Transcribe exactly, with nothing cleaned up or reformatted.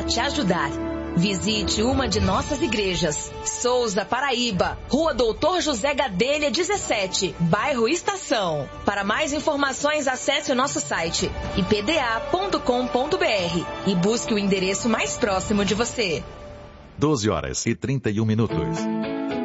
te ajudar. Visite uma de nossas igrejas. Souza, Paraíba, Rua Doutor José Gadelha, dezessete, bairro Estação. Para mais informações, acesse o nosso site i p d a ponto com ponto b r e busque o endereço mais próximo de você. doze horas e trinta e um minutos.